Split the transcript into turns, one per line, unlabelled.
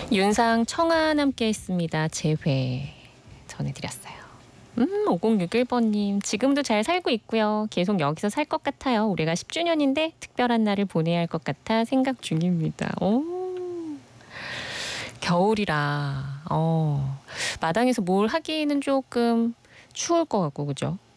윤상 청아 함께 했습니다. 재회 전해드렸어요. 5061번님 지금도 잘 살고 있고요. 계속 여기서 살 것 같아요. 올해가 10주년인데 특별한 날을 보내야 할 것 같아 생각 중입니다. 겨울이라 마당에서 뭘 하기는 조금 추울 것 같고 그죠?